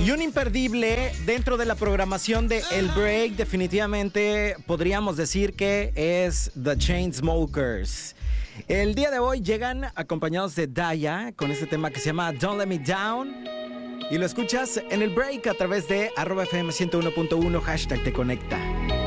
Y un imperdible dentro de la programación de El Break, definitivamente podríamos decir que es The Chainsmokers. El día de hoy llegan acompañados de Daya con este tema que se llama Don't Let Me Down. Y lo escuchas en El Break a través de @FM101.1 #te conecta.